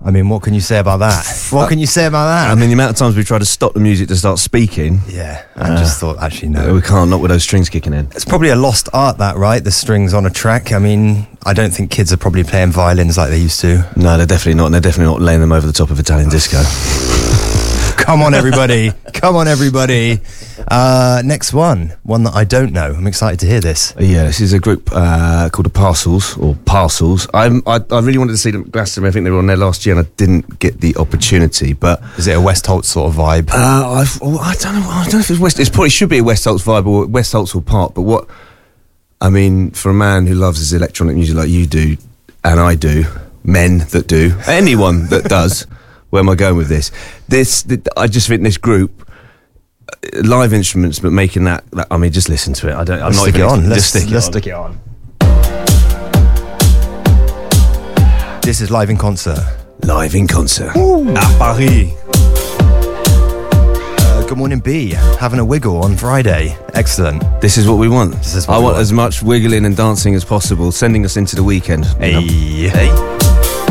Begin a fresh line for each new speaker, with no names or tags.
I mean, what can you say about that? What can you say about that?
I mean, the amount of times we tried to stop the music to start speaking.
Yeah, I just thought, actually, no.
We can't, not with those strings kicking in.
It's probably a lost art, that, right? The strings on a track. I mean, I don't think kids are probably playing violins like they used to.
No, they're definitely not. And they're definitely not laying them over the top of Italian disco.
Come on, everybody. Come on, everybody. Next one that I don't know. I'm excited to hear this.
Yeah, this is a group called the Parcels, or Parcels. I really wanted to see them at Glastonbury. I think they were on there last year and I didn't get the opportunity, but...
Is it a West Holts sort of vibe?
I don't know if it's West... It probably should be a West Holts vibe or West Holts or Park, but what... I mean, for a man who loves his electronic music like you do, and I do, men that do, anyone that does... Where am I going with this? I just think this group, live instruments, but making that I mean, just listen to it. I'm not even on.
Let's stick it on. This is live in concert.
Live in concert.
At Paris. Good morning, B. Having a wiggle on Friday. Excellent.
This is what we want. I want as much wiggling and dancing as possible, sending us into the weekend.
Hey.